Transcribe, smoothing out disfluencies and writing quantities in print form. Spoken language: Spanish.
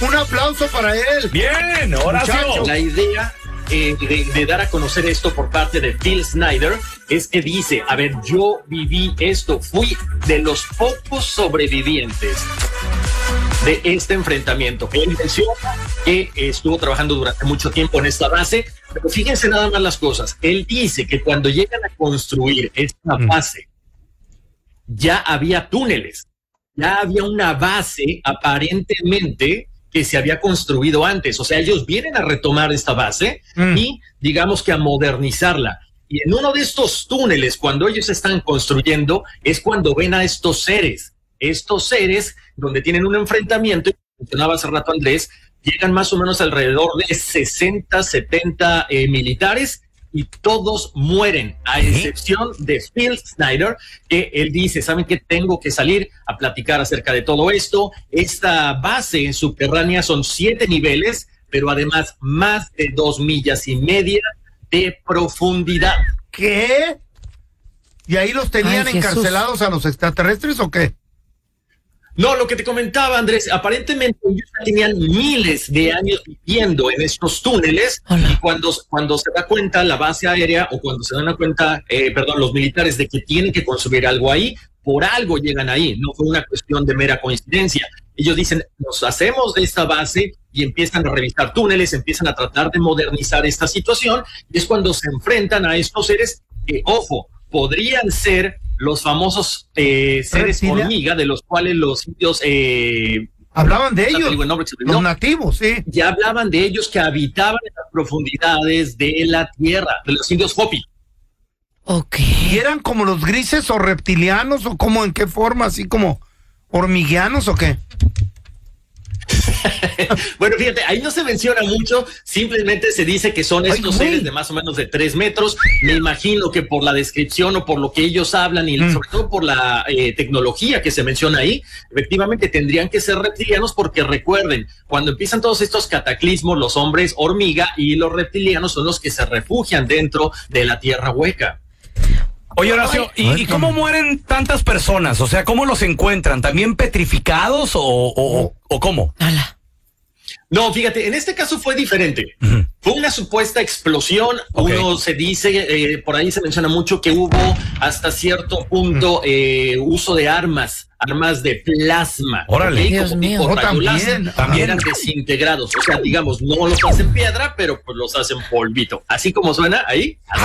Un aplauso para él. Bien, Horacio. La idea de dar a conocer esto por parte de Phil Snyder es que dice, a ver, yo viví esto, fui de los pocos sobrevivientes de este enfrentamiento. Él menciona que estuvo trabajando durante mucho tiempo en esta base, pero fíjense nada más las cosas. Él dice que cuando llegan a construir esta base, ya había túneles, ya había una base aparentemente que se había construido antes. O sea, ellos vienen a retomar esta base y digamos que a modernizarla. Y en uno de estos túneles, cuando ellos están construyendo, es cuando ven a estos seres donde tienen un enfrentamiento, y mencionaba hace rato Andrés, llegan más o menos alrededor de 60, 70 militares y todos mueren, a excepción de Phil Snyder, que él dice, ¿saben qué? Tengo que salir a platicar acerca de todo esto. Esta base subterránea son 7 niveles, pero además más de 2,5 millas de profundidad. ¿Qué? ¿Y ahí los tenían encarcelados a los extraterrestres o qué? No, lo que te comentaba, Andrés, aparentemente ellos tenían miles de años viviendo en estos túneles. Hola. Y cuando se da cuenta la base aérea o cuando se dan cuenta, los militares de que tienen que construir algo ahí, por algo llegan ahí, no fue una cuestión de mera coincidencia. Ellos dicen, nos hacemos de esta base y empiezan a revisar túneles, empiezan a tratar de modernizar esta situación y es cuando se enfrentan a estos seres que, ojo, podrían ser los famosos seres hormiga, de los cuales los indios... hablaban de ellos, los nativos, sí. Ya hablaban de ellos que habitaban en las profundidades de la tierra, de los indios Hopi. Ok. ¿Y eran como los grises o reptilianos o cómo, en qué forma, así como hormiguianos o qué? Bueno, fíjate, ahí no se menciona mucho, simplemente se dice que son estos seres de más o menos de 3 metros. Me imagino que por la descripción o por lo que ellos hablan y sobre todo por la tecnología que se menciona ahí, efectivamente tendrían que ser reptilianos porque recuerden, cuando empiezan todos estos cataclismos, los hombres hormiga y los reptilianos son los que se refugian dentro de la tierra hueca. Oye, Horacio, ¿y cómo mueren tantas personas? O sea, ¿cómo los encuentran? ¿También petrificados o cómo? No, fíjate, en este caso fue diferente. Fue una supuesta explosión. Uno se dice, por ahí se menciona mucho que hubo hasta cierto punto uso de armas de plasma. Órale. Como tipo rayo láser, también eran desintegrados. O sea, digamos, no los hacen piedra, pero pues los hacen polvito. Así como suena ahí.